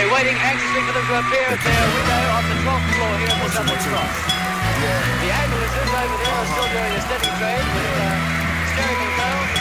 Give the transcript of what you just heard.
they're waiting anxiously for them to appear at their window on the 12th floor here at the Southern Cross. The ambulances over there are still doing a steady trade with hysterical girls.